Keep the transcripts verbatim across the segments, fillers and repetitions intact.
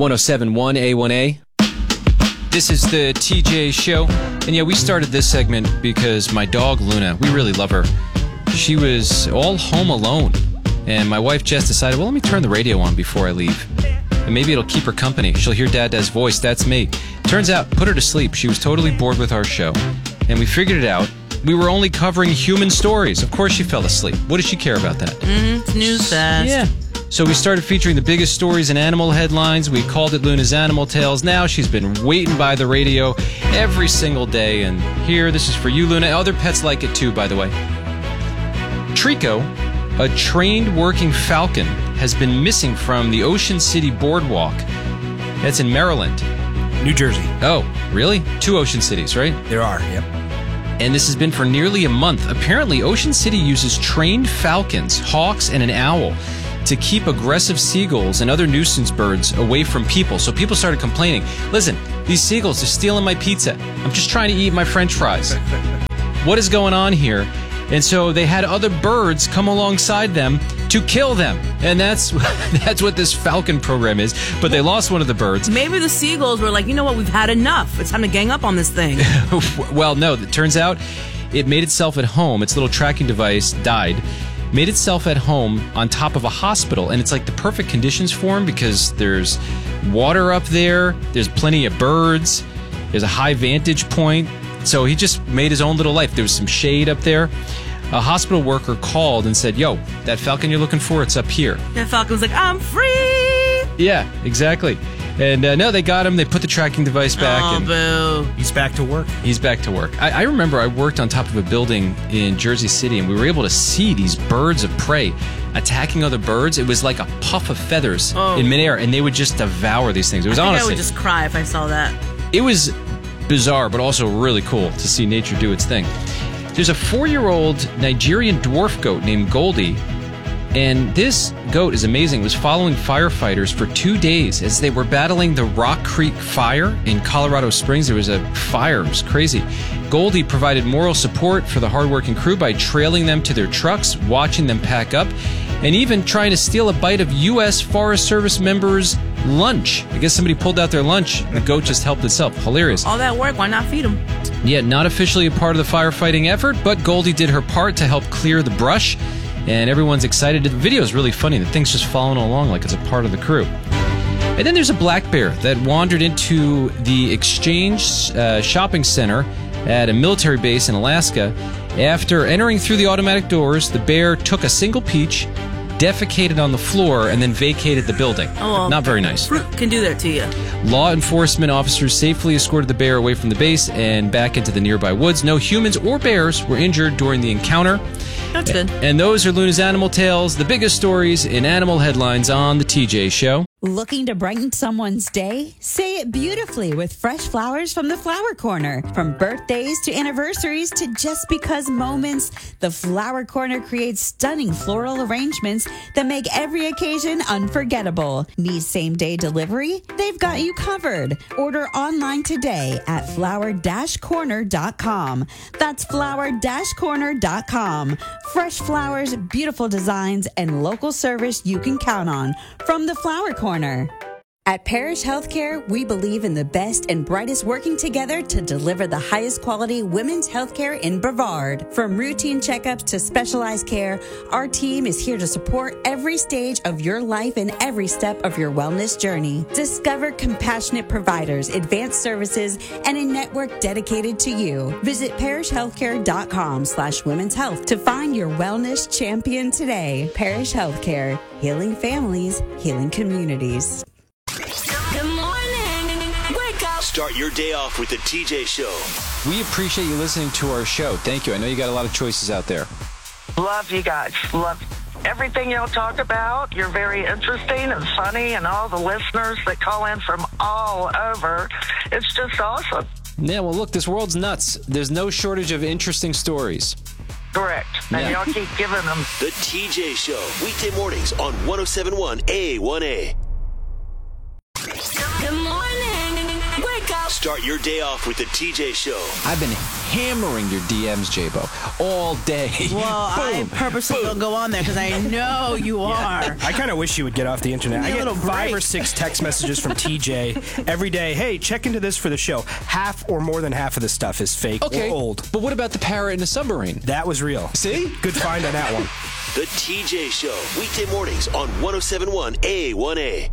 one oh seven point one A one A. This is the T J Show. And yeah, we started this segment because my dog, Luna, we really love her. She was all home alone. And my wife, Jess, decided, well, let me turn the radio on before I leave. And maybe it'll keep her company. She'll hear Dad-Dad's voice. That's me. Turns out, put her to sleep. She was totally bored with our show. And we figured it out. We were only covering human stories. Of course she fell asleep. What does she care about that? Mm-hmm. It's news fast. Yeah. So we started featuring the biggest stories in animal headlines. We called it Luna's Animal Tales. Now she's been waiting by the radio every single day. And here, this is for you, Luna. Other pets like it too, by the way. Trico, a trained working falcon, has been missing from the Ocean City Boardwalk. That's in Maryland. New Jersey. Oh, really? Two ocean cities, right? There are, yep. And this has been for nearly a month. Apparently, Ocean City uses trained falcons, hawks, and an owl to keep aggressive seagulls and other nuisance birds away from people. So people started complaining, listen, these seagulls are stealing my pizza. I'm just trying to eat my French fries. What is going on here? And so they had other birds come alongside them to kill them. And that's that's what this falcon program is. But they lost one of the birds. Maybe the seagulls were like, you know what, we've had enough. It's time to gang up on this thing. Well, no, it turns out it made itself at home. Its little tracking device died. Made itself at home on top of a hospital. And it's like the perfect conditions for him because there's water up there. There's plenty of birds. There's a high vantage point. So he just made his own little life. There was some shade up there. A hospital worker called and said, yo, that falcon you're looking for, it's up here. That falcon was like, I'm free! Yeah, exactly. And uh, no, they got him. They put the tracking device back. Oh, and boo. He's back to work. He's back to work. I, I remember I worked on top of a building in Jersey City, and we were able to see these birds of prey attacking other birds. It was like a puff of feathers oh. in midair, and they would just devour these things. It was I think honestly, I would just cry if I saw that. It was bizarre, but also really cool to see nature do its thing. There's a four-year-old Nigerian dwarf goat named Goldie, and this goat is amazing. It was following firefighters for two days as they were battling the Rock Creek fire in Colorado Springs. There was a fire. It was crazy. Goldie provided moral support for the hardworking crew by trailing them to their trucks, watching them pack up, and even trying to steal a bite of U S Forest Service members' lunch. I guess somebody pulled out their lunch. The goat just helped itself. Hilarious. All that work, why not feed them? Yeah, not officially a part of the firefighting effort, but Goldie did her part to help clear the brush, and everyone's excited. The video is really funny. The thing's just following along like it's a part of the crew. And then there's a black bear that wandered into the Exchange uh, shopping center at a military base in Alaska. After entering through the automatic doors, the bear took a single peach, defecated on the floor, and then vacated the building. Oh, well, not very nice. Fruit can do that to you. Law enforcement officers safely escorted the bear away from the base and back into the nearby woods. No humans or bears were injured during the encounter. That's good. And those are Luna's Animal Tales, the biggest stories in animal headlines on the T J Show. Looking to brighten someone's day? Say it beautifully with fresh flowers from the Flower Corner. From birthdays to anniversaries to just because moments, the Flower Corner creates stunning floral arrangements that make every occasion unforgettable. Need same-day delivery? They've got you covered. Order online today at flower dash corner dot com. That's flower dash corner dot com. Fresh flowers, beautiful designs, and local service you can count on from the Flower Corner. At Parish Healthcare, we believe in the best and brightest working together to deliver the highest quality women's healthcare in Brevard. From routine checkups to specialized care, our team is here to support every stage of your life and every step of your wellness journey. Discover compassionate providers, advanced services, and a network dedicated to you. Visit parish healthcare dot com slash women's health to find your wellness champion today. Parish Healthcare, healing families, healing communities. Good morning. Wake up. Start your day off with the T J Show. We appreciate you listening to our show. Thank you. I know you got a lot of choices out there. Love you guys. Love everything y'all talk about. You're very interesting and funny, and all the listeners that call in from all over. It's just awesome. Yeah, well, look, this world's nuts. There's no shortage of interesting stories. Correct. And Yeah. y'all keep giving them. The T J Show, weekday mornings on one oh seven point one A one A. Good morning. Wake up. Start your day off with the T J Show. I've been hammering your D Ms, J-Bo, all day. Well, I purposely don't go on there because I know you are. I kind of wish you would get off the internet. I Need a get little five break. or six text messages from T J every day. Hey, check into this for the show. Half or more than half of the stuff is fake Okay, or old. but what about the parrot in the submarine? That was real. See? Good find on that one. The T J Show, weekday mornings on one oh seven point one A one A.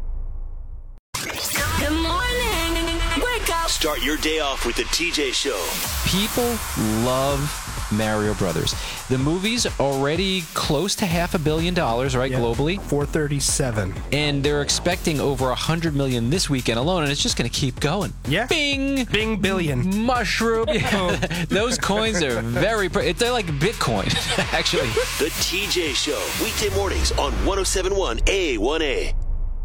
Good morning. Wake up. Start your day off with the T J Show. People love Mario Brothers. The movie's already close to half a billion dollars, right, Yeah. globally? four thirty-seven. And they're expecting over one hundred million this weekend alone, and it's just going to keep going. Yeah. Bing! Bing billion. Mushroom. Those coins are very... Pre- they're like Bitcoin, actually. The T J Show, weekday mornings on one oh seven point one A one A.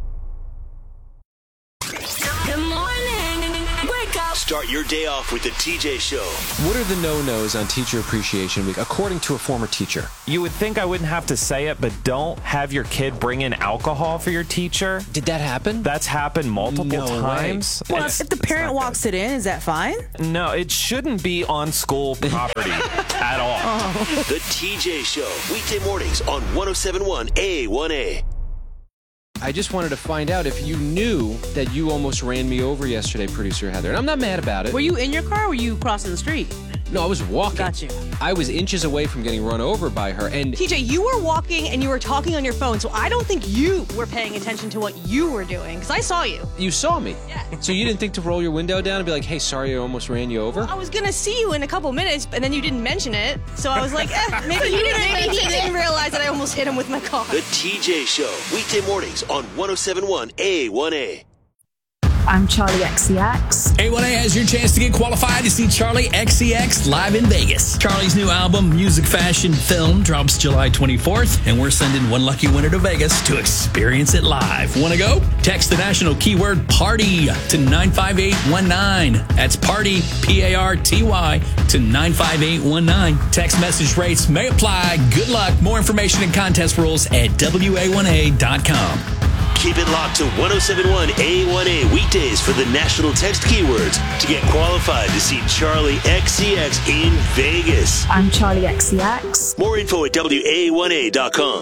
Good morning. Wake up. Start your day off with the T J Show. What are the no-nos on Teacher Appreciation Week, according to a former teacher? You would think I wouldn't have to say it, but don't have your kid bring in alcohol for your teacher. Did that happen? That's happened multiple No way. times. Well, It's- if the it's parent not walks it in, is that fine? good. No, it shouldn't be on school property at all. The T J Show, weekday mornings on one oh seven point one A one A. I just wanted to find out if you knew that you almost ran me over yesterday, producer Heather. And I'm not mad about it. Were you in your car or were you crossing the street? No, I was walking. Got you. I was inches away from getting run over by her. And T J, you were walking and you were talking on your phone, so I don't think you were paying attention to what you were doing, because I saw you. you saw me. Yeah. So you didn't think to roll your window down and be like, hey, sorry, I almost ran you over? I was gonna see you in a couple minutes, and then you didn't mention it, so I was like, eh, maybe he didn't, maybe he didn't realize that I almost hit him with my car. The T J Show, weekday mornings on one oh seven point one A one A. I'm Charlie X C X. A one A has your chance to get qualified to see Charlie X C X live in Vegas. Charlie's new album, Music, Fashion, Film, drops July twenty-fourth, and we're sending one lucky winner to Vegas to experience it live. Want to go? Text the national keyword PARTY to nine five eight one nine. That's PARTY, P A R T Y, to nine five eight one nine. Text message rates may apply. Good luck. More information and contest rules at W A one A dot com. Keep it locked to one oh seven point one A one A weekdays for the national text keywords to get qualified to see Charlie X C X in Vegas. I'm Charlie X C X. More info at W A one A dot com.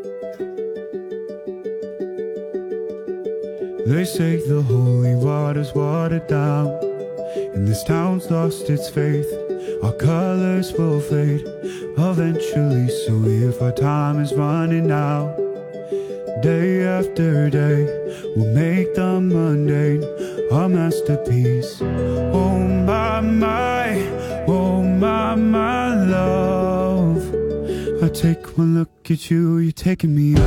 They say the holy water's watered down, and this town's lost its faith. Our colors will fade eventually, so if our time is running out, day after day, we'll make the mundane our masterpiece. Oh my, my, oh my, my love. I take one look at you, you're taking me